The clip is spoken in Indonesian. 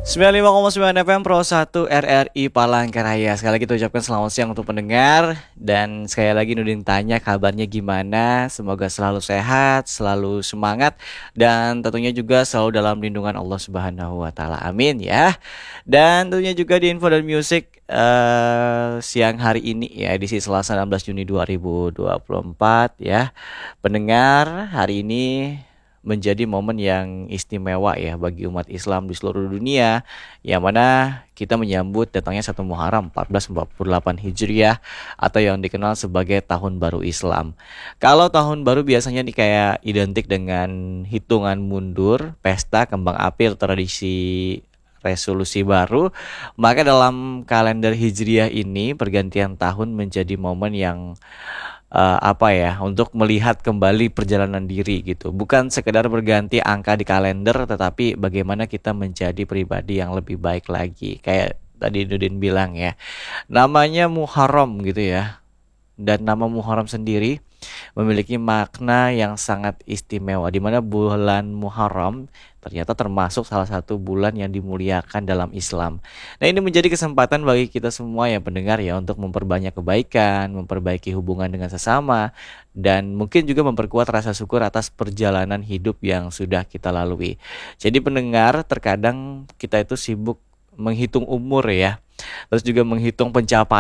95,9 FM Pro 1 RRI Palangkaraya. Sekali lagi kita ucapkan selamat siang untuk pendengar. Dan sekali lagi Nudin tanya kabarnya gimana. Semoga selalu sehat, selalu semangat, dan tentunya juga selalu dalam lindungan Allah Subhanahu wa Ta'ala. Amin ya. Dan tentunya juga di Info dan Music siang hari ini ya, edisi Selasa 16 Juni 2024 ya. Pendengar, hari ini menjadi momen yang istimewa ya bagi umat Islam di seluruh dunia, yang mana kita menyambut datangnya 1 Muharram 1448 Hijriah atau yang dikenal sebagai Tahun Baru Islam. Kalau tahun baru biasanya nih kayak identik dengan hitungan mundur, pesta, kembang api, tradisi resolusi baru, maka dalam kalender Hijriah ini pergantian tahun menjadi momen yang untuk melihat kembali perjalanan diri gitu. Bukan sekedar berganti angka di kalender, tetapi bagaimana kita menjadi pribadi yang lebih baik lagi. Kayak tadi Nudin bilang ya, namanya Muharram gitu ya. Dan nama Muharram sendiri memiliki makna yang sangat istimewa, di mana bulan Muharram ternyata termasuk salah satu bulan yang dimuliakan dalam Islam. Nah, ini menjadi kesempatan bagi kita semua ya pendengar ya, untuk memperbanyak kebaikan, memperbaiki hubungan dengan sesama, dan mungkin juga memperkuat rasa syukur atas perjalanan hidup yang sudah kita lalui. Jadi pendengar, terkadang kita itu sibuk menghitung umur ya, terus juga menghitung pencapaian